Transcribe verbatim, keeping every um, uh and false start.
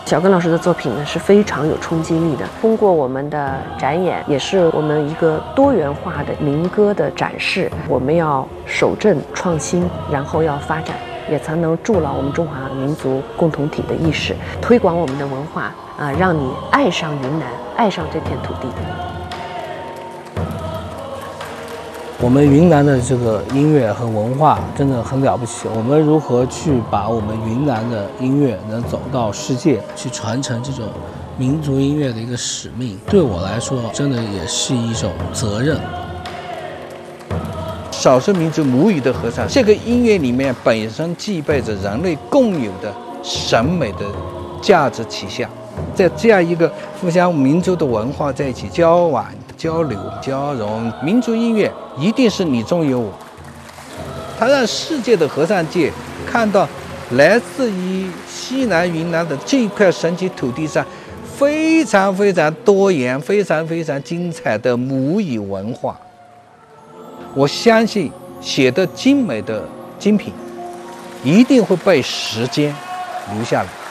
小根老师的作品呢是非常有冲击力的。通过我们的展演，也是我们一个多元化的民歌的展示。我们要守正创新，然后要发展，也才能筑牢我们中华民族共同体的意识，推广我们的文化啊、呃，让你爱上云南，爱上这片土地。 我们云南的这个音乐和文化真的很了不起，我们如何去把我们云南的音乐能走到世界，去传承这种民族音乐的一个使命，对我来说真的也是一种责任。 少数民族母语的合唱，这个音乐里面本身具备着人类共有的审美的价值取向，在这样一个互相民族的文化在一起交往、交流、交融，民族音乐一定是你中有我。它让世界的合唱界看到来自于西南云南的这块神奇土地上非常非常多元、非常非常精彩的母语文化。我相信写的精美的精品一定会被时间留下来。